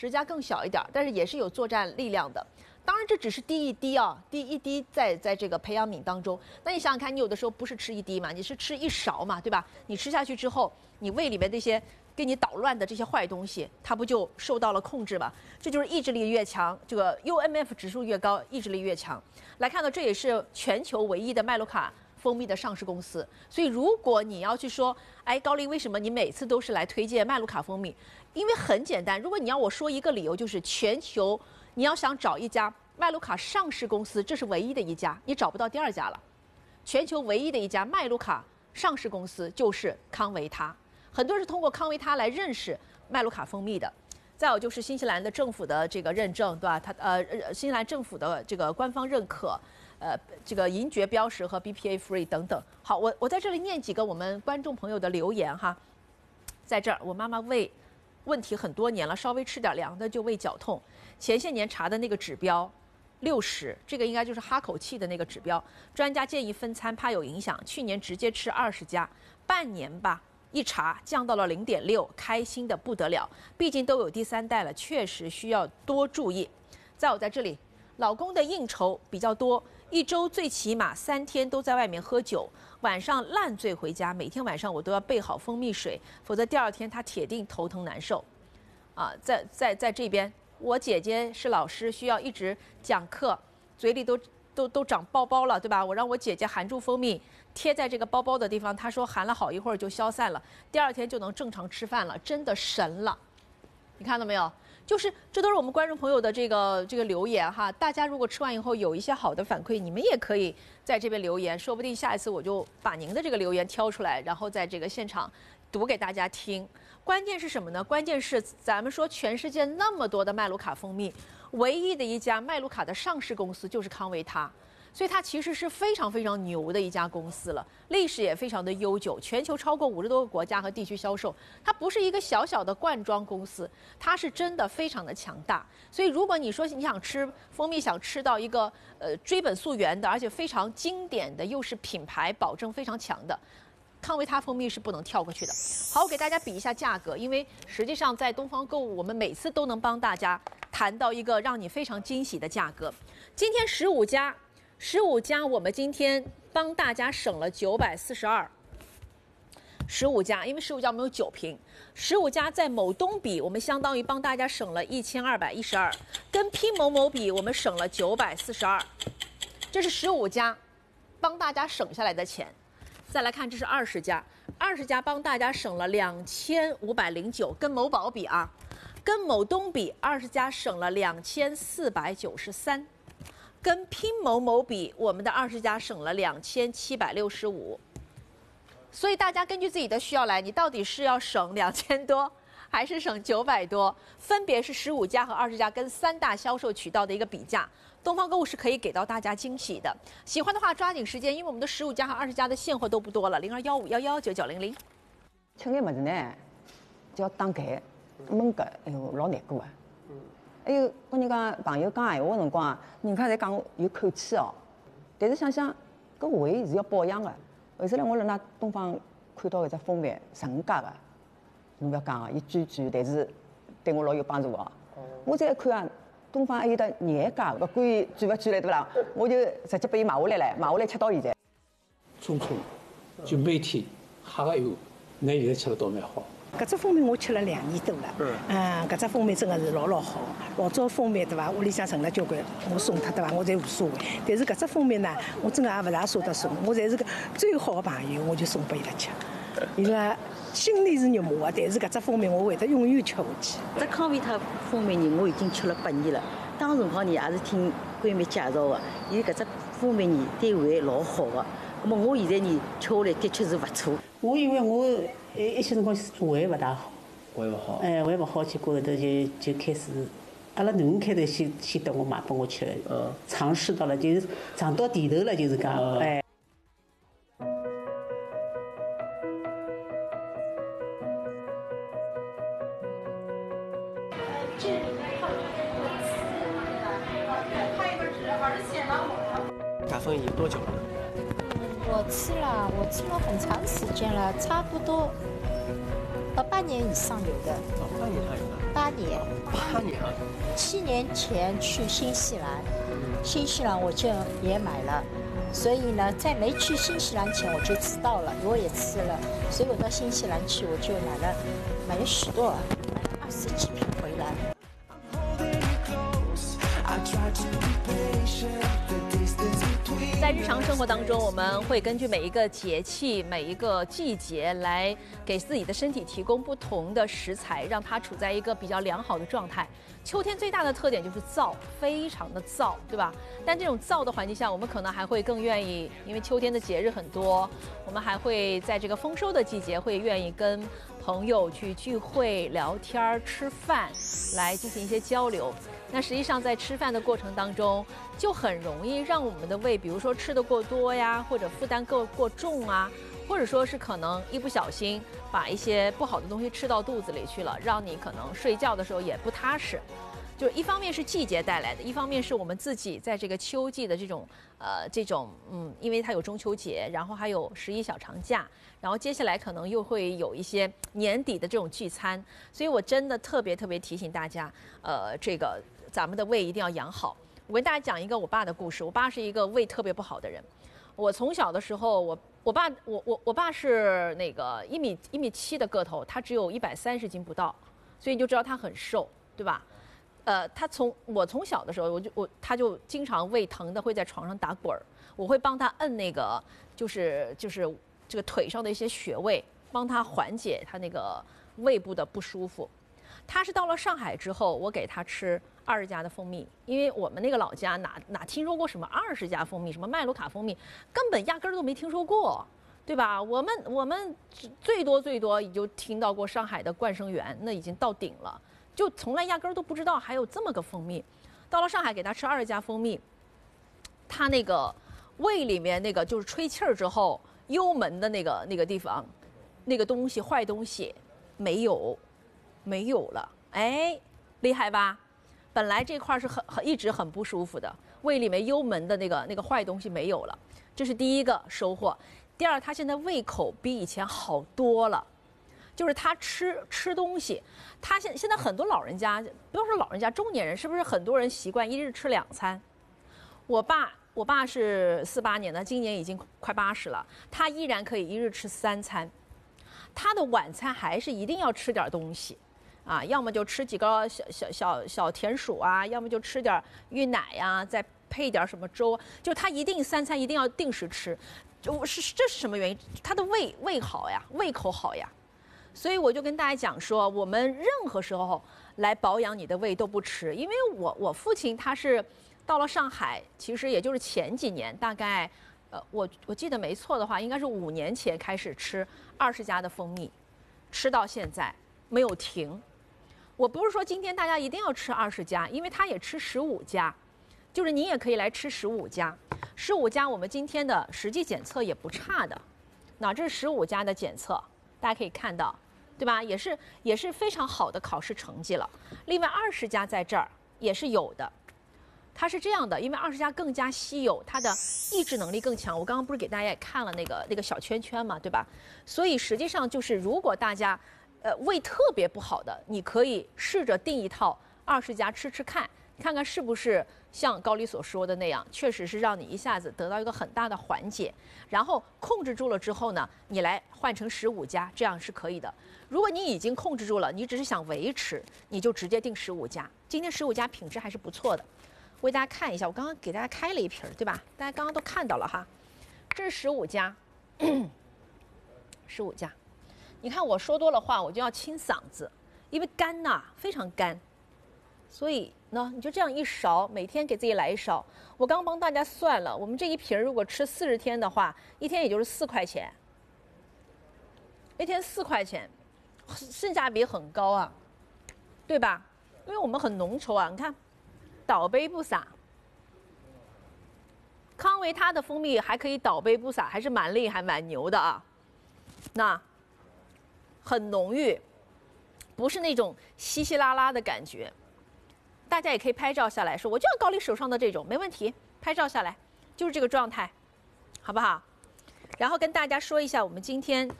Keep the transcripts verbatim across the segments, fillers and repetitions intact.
十家更小一点，但是也是有作战力量的。当然，这只是滴一滴啊，滴一滴在在这个培养皿当中。那你想想看，你有的时候不是吃一滴嘛，你是吃一勺嘛，对吧？你吃下去之后，你胃里面那些给你捣乱的这些坏东西，它不就受到了控制吗？这就是意志力越强，这个 U M F 指数越高，意志力越强。来看到，这也是全球唯一的麦卢卡蜂蜜的上市公司。所以，如果你要去说，哎，高丽，为什么你每次都是来推荐麦卢卡蜂蜜？因为很简单，如果你要我说一个理由，就是全球你要想找一家麦卢卡上市公司，这是唯一的一家，你找不到第二家了。全球唯一的一家麦卢卡上市公司就是康维他，很多人是通过康维他来认识麦卢卡蜂蜜的。再有就是新西兰的政府的这个认证，对吧？它呃，新西兰政府的这个官方认可，呃，这个银爵标识和 B P A Free 等等。好，我我在这里念几个我们观众朋友的留言哈。在这儿，我妈妈胃问题很多年了，稍微吃点凉的就胃绞痛。前些年查的那个指标六十，这个应该就是哈口气的那个指标。专家建议分餐，怕有影响。去年直接吃二十家，半年吧，一查降到了零点六，开心的不得了。毕竟都有第三代了，确实需要多注意。再有在这里，老公的应酬比较多，一周最起码三天都在外面喝酒，晚上烂醉回家，每天晚上我都要备好蜂蜜水，否则第二天他铁定头疼难受。啊，在在在这边，我姐姐是老师，需要一直讲课，嘴里都都都长包包了，对吧？我让我姐姐含住蜂蜜，贴在这个包包的地方，她说含了好一会儿就消散了，第二天就能正常吃饭了，真的神了。你看到没有？就是这都是我们观众朋友的这个这个留言哈。大家如果吃完以后有一些好的反馈，你们也可以在这边留言，说不定下一次我就把您的这个留言挑出来，然后在这个现场读给大家听。关键是什么呢？关键是咱们说全世界那么多的麦卢卡蜂蜜，唯一的一家麦卢卡的上市公司就是康维他。所以它其实是非常非常牛的一家公司了，历史也非常的悠久，全球超过五十多个国家和地区销售。它不是一个小小的罐装公司，它是真的非常的强大。所以如果你说你想吃蜂蜜，想吃到一个呃追本溯源的，而且非常经典的，又是品牌保证非常强的，康维他蜂蜜是不能跳过去的。好，我给大家比一下价格，因为实际上在东方购物，我们每次都能帮大家谈到一个让你非常惊喜的价格。今天十五家。十五家，我们今天帮大家省了九百四十二。十五家，因为十五家我们有九瓶，十五家在某东比，我们相当于帮大家省了一千二百一十二，跟拼某某比，我们省了九百四十二。这是十五家，帮大家省下来的钱。再来看，这是二十家，二十家帮大家省了两千五百零九，跟某宝比啊，跟某东比，二十家省了两千四百九十三。跟拼某某比，我们的二十家省了两千七百六十五，所以大家根据自己的需要来，你到底是要省两千多，还是省九百多？分别是十五家和二十家跟三大销售渠道的一个比价。东方购物是可以给到大家惊喜的，喜欢的话抓紧时间，因为我们的十五家和二十家的现货都不多了。零二幺五幺幺九九零零。 吃眼物事呢，就要打开焖个，哎呦，老难过啊。还有跟人家朋友讲闲话的辰光啊，人家侪讲有口气哦。但是想想，搿胃是要保养的。后头来我辣那东方看到一只蜂蜜纯家的，侬勿要讲啊，伊贵贵，但是对我老有帮助哦。我再一看啊，东方还有得廿家，勿管伊贵勿贵来对勿啦？我就直接拨伊买下来了，买下来吃到现在。 匆匆，就每天喝个油，那现在吃得倒蛮好。 搿只蜂蜜我吃了两年多了，嗯，搿只蜂蜜真的是老老好。老早蜂蜜对伐？屋里向存了交关，我送脱对伐？我侪无所谓。但是搿只蜂蜜呢，我真的也勿大舍得送，我侪是个最好的朋友，我就送拨伊拉吃。伊拉心里是肉麻的，但是搿只蜂蜜我会得永远吃下去。 这康维他蜂蜜呢，我已经吃了八年了。当辰光呢，也是听闺蜜介绍的，伊搿只蜂蜜呢对胃老好的。那么我现在呢吃下来的确是勿错。 我因为我一一些辰光胃勿大好， 胃勿好， 哎，胃勿好，结果后头就就开始，阿拉囡恩开头先先等我买拨我吃，嗯，尝试到了，就是尝到甜头了，就是讲，嗯、哎。 卡蜂蜜有多久了？ 我吃了，我吃了很长时间了，差不多呃，半年以上有的。 哦，半年还有呢。 八年。 八年啊。 七年前去新西兰，新西兰我就也买了，所以呢，在没去新西兰前我就知道了，我也吃了，所以我到新西兰去我就买了，买了许多，买了二十几瓶回来。 在日常生活当中，我们会根据每一个节气、每一个季节来给自己的身体提供不同的食材，让它处在一个比较良好的状态。秋天最大的特点就是燥，非常的燥，对吧？但这种燥的环境下，我们可能还会更愿意，因为秋天的节日很多，我们还会在这个丰收的季节，会愿意跟朋友去聚会、聊天、吃饭，来进行一些交流。那实际上在吃饭的过程当中，就很容易让我们的胃，比如说吃得过多呀，或者负担过过重啊，或者说是可能一不小心把一些不好的东西吃到肚子里去了，让你可能睡觉的时候也不踏实。就是一方面是季节带来的，一方面是我们自己在这个秋季的这种呃这种嗯，因为它有中秋节，然后还有十一小长假，然后接下来可能又会有一些年底的这种聚餐，所以我真的特别特别提醒大家，呃，这个咱们的胃一定要养好。我跟大家讲一个我爸的故事。我爸是一个胃特别不好的人。我从小的时候，我我爸我我我爸是那个一米一米七的个头，他只有一百三十斤不到，所以你就知道他很瘦，对吧？呃，他从我从小的时候，我就我他就经常胃疼的会在床上打滚儿，我会帮他摁那个就是就是这个腿上的一些穴位，帮他缓解他那个胃部的不舒服。他是到了上海之后，我给他吃二十加的蜂蜜，因为我们那个老家哪哪听说过什么二十加蜂蜜，什么麦卢卡蜂蜜，根本压根儿都没听说过，对吧？我们我们最多最多也就听到过上海的冠生园，那已经到顶了，就从来压根儿都不知道还有这么个蜂蜜。到了上海给他吃二十加蜂蜜，他那个胃里面那个就是吹气儿之后幽门的那个那个地方，那个东西坏东西没有。没有了，哎，厉害吧？本来这块是很很一直很不舒服的，胃里面幽门的那个那个坏东西没有了，这是第一个收获。第二，他现在胃口比以前好多了，就是他吃吃东西，他现现在很多老人家，不要说老人家，中年人是不是很多人习惯一日吃两餐？我爸我爸是四八年的，今年已经快八十了，他依然可以一日吃三餐，他的晚餐还是一定要吃点东西。啊，要么就吃几个小小小小甜薯啊，要么就吃点芋奶呀、啊，再配点什么粥，就他一定三餐一定要定时吃。就是这是什么原因？他的胃胃好呀，胃口好呀。所以我就跟大家讲说，我们任何时候来保养你的胃都不迟。因为我我父亲他是到了上海，其实也就是前几年，大概呃我我记得没错的话，应该是五年前开始吃二十加的蜂蜜，吃到现在没有停。我不是说今天大家一定要吃二十加，因为他也吃十五加，就是你也可以来吃十五加。十五加我们今天的实际检测也不差的，那这是十五加的检测，大家可以看到，对吧？也是也是非常好的考试成绩了。另外二十加在这儿也是有的，它是这样的，因为二十加更加稀有，它的抑制能力更强。我刚刚不是给大家也看了那个那个小圈圈嘛，对吧？所以实际上就是如果大家呃，胃特别不好的，你可以试着订一套二十加吃吃看，看看是不是像高丽所说的那样，确实是让你一下子得到一个很大的缓解。然后控制住了之后呢，你来换成十五加，这样是可以的。如果你已经控制住了，你只是想维持，你就直接定十五加。今天十五加品质还是不错的，为大家看一下，我刚刚给大家开了一瓶，对吧？大家刚刚都看到了哈，这是十五加，十五加。你看我说多了话，我就要清嗓子，因为干呐、啊，非常干，所以呢，你就这样一勺，每天给自己来一勺。我刚帮大家算了，我们这一瓶如果吃四十天的话，一天也就是四块钱，一天四块钱，性价比很高啊，对吧？因为我们很浓稠啊，你看，倒杯不洒。康维他的蜂蜜还可以倒杯不洒，还是蛮厉害、蛮牛的啊。那。很浓郁，不是那种稀稀拉拉的感觉。大家也可以拍照下来说，我就要高丽手上的这种，没问题，拍照下来就是这个状态，好不好？然后跟大家说一下，我们今天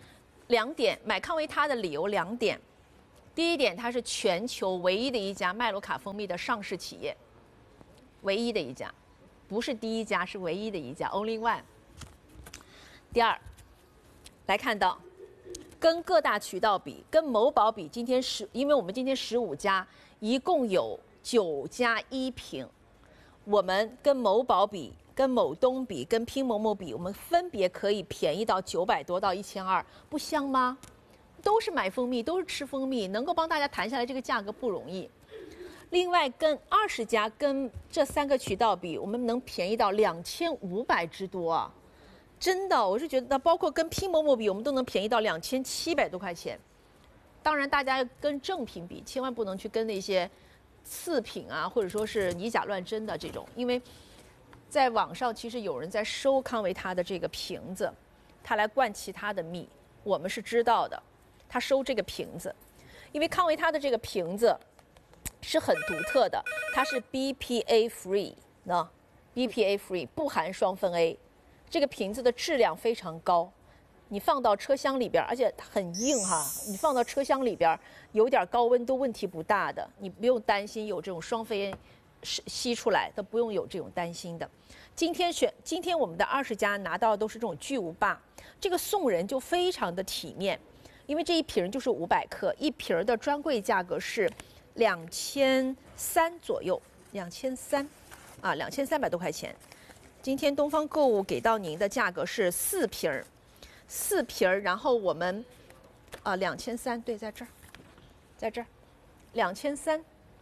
两点，买康维他的理由两点。第一点，它是全球唯一的一家麦卢卡蜂蜜的上市企业，唯一的一家，不是第一家，是唯一的一家 ，only one。第二，来看到，跟各大渠道比，跟某宝比，今天十，因为我们今天十五家，一共有九加一瓶，我们跟某宝比。跟某东比，跟拼某某比，我们分别可以便宜到九百多到一千二，不香吗？都是买蜂蜜，都是吃蜂蜜，能够帮大家谈下来这个价格不容易。另外，跟二十家跟这三个渠道比，我们能便宜到两千五百之多啊！真的，我是觉得，包括跟拼某某比，我们都能便宜到两千七百多块钱。当然，大家跟正品比，千万不能去跟那些次品啊，或者说是以假乱真的这种，因为。在网上其实有人在收康维他的这个瓶子，他来灌其他的蜜，我们是知道的。他收这个瓶子，因为康维他的这个瓶子是很独特的，它是 B P A free 呢 ，B P A free 不含双酚 A， 这个瓶子的质量非常高，你放到车厢里边，而且很硬哈，你放到车厢里边有点高温都问题不大的，你不用担心有这种双酚 A。吸出来都不用有这种担心的。今天选，今天我们的二十家拿到的都是这种巨无霸，这个送人就非常的体面，因为这一瓶就是五百克，一瓶的专柜价格是两千三左右，两千三，啊，两千三百多块钱。今天东方购物给到您的价格是四瓶，四瓶，然后我们啊两千三，对，在这儿，在这儿，两千三。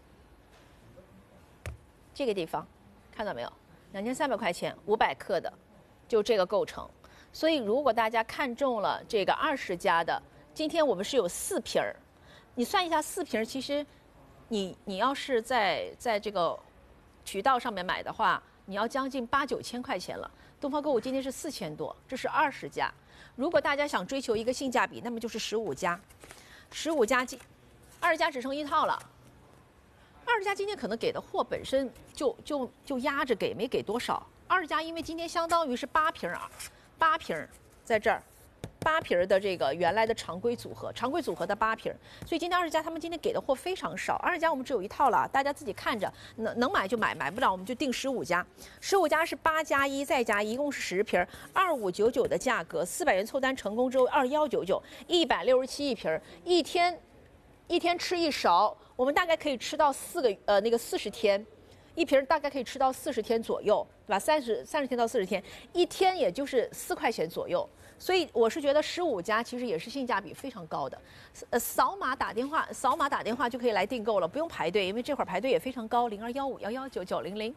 这个地方看到没有？两千三百块钱，五百克的，就这个构成。所以如果大家看中了这个二十家的，今天我们是有四瓶儿，你算一下四瓶，其实你你要是在在这个渠道上面买的话，你要将近八九千块钱了。东方购物今天是四千多，这是二十家。如果大家想追求一个性价比，那么就是十五家，十五家，二十家只剩一套了。二十家今天可能给的货本身就就就压着给，没给多少。二十家因为今天相当于是八瓶啊，八瓶在这儿，八瓶的这个原来的常规组合，常规组合的八瓶，所以今天二十家他们今天给的货非常少。二十家我们只有一套了，大家自己看着，能能买就买，买不了我们就定十五家。十五家是八加一再加一，一共是十瓶，二五九九的价格，四百元凑单成功之后二幺九九，一百六十七一瓶，一天一天吃一勺。我们大概可以吃到四个呃那个四十天，一瓶大概可以吃到四十天左右，对吧？三十三十天到四十天，一天也就是四块钱左右。所以我是觉得十五家其实也是性价比非常高的。呃，扫码打电话，扫码打电话就可以来订购了，不用排队，因为这会儿排队也非常高，零二幺五幺幺九九零零。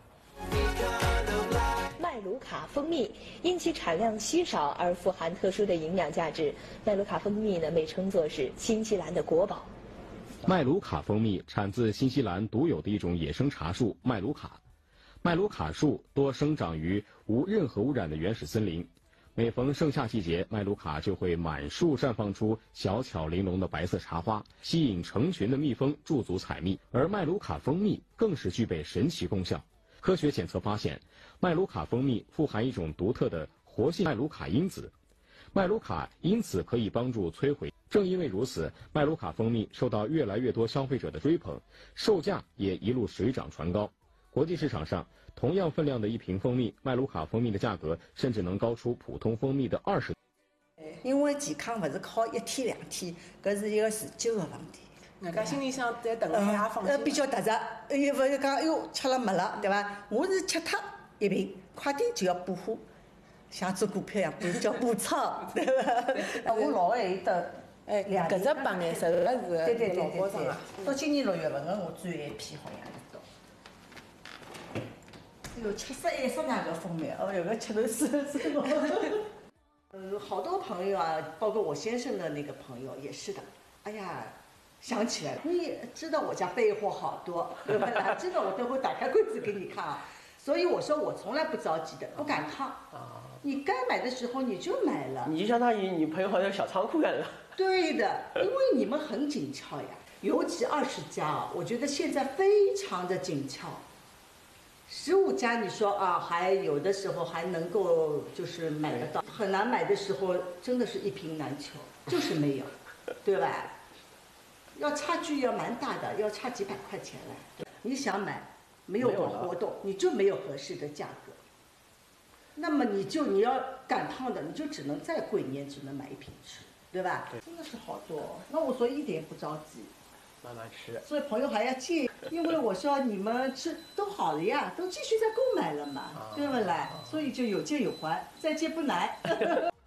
麦卢卡蜂蜜因其产量稀少而富含特殊的营养价值，麦卢卡蜂蜜呢被称作是新西兰的国宝。 麦卢卡蜂蜜产自新西兰独有的一种野生茶树麦卢卡。麦卢卡树多生长于无任何污染的原始森林，每逢盛夏季节，麦卢卡就会满树绽放出小巧玲珑的白色茶花，吸引成群的蜜蜂驻足采蜜。而麦卢卡蜂蜜更是具备神奇功效。科学检测发现，麦卢卡蜂蜜富含一种独特的活性麦卢卡因子，麦卢卡因此可以帮助摧毁。正因为如此，麦卢卡蜂蜜受到越来越多消费者的追捧，售价也一路水涨船高。国际市场上，同样分量的一瓶蜂蜜，麦卢卡蜂蜜的价格甚至能高出普通蜂蜜的二十。 因为健康不是靠一天两天，搿是一个持久的问题。 人家心里想再等了也放心。 呃，比较踏实，又勿是讲哎哟吃了没了，对伐？我是吃脱一瓶，快点就要补货，像做股票一样，叫补仓，对伐？我老爱有得。 哎，搿只白颜色个是对对对老高尚啊！ 到今年六月份个我最爱一批好像是到。哎呦，吃死爱死那个蜂蜜，哦哟，搿吃头是是我。嗯，好多朋友啊，包括我先生的那个朋友也是的。哎呀，想起来了，你知道我家备货好多，对吧？哪知道我都会打开柜子给你看啊。所以我说我从来不着急的，不赶趟。啊。你该买的时候你就买了。 你就相当于你朋友好像小仓库一样的。 对的，因为你们很紧俏呀，尤其二十家啊，我觉得现在非常的紧俏， 十五家你说啊，还有的时候还能够就是买得到，很难买的时候真的是一瓶难求，就是没有，对吧？要差距要蛮大的，要差几百块钱来。你想买，没有搞活动，你就没有合适的价格。那么你就你要赶趟的，你就只能再贵，你也只能买一瓶吃，对吧？对，真的是好多。那我所以一点也不着急， 慢慢吃。 所以朋友还要借，因为我说你们吃都好了呀，都继续再购买了嘛，对不啦？所以就有借有还，再借不难。